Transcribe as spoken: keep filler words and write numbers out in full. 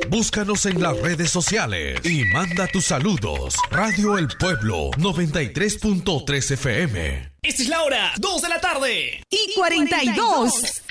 Búscanos en las redes sociales y manda tus saludos. Radio El Pueblo noventa y tres punto tres F M. Esta es la hora, dos de la tarde. Y cuarenta y dos.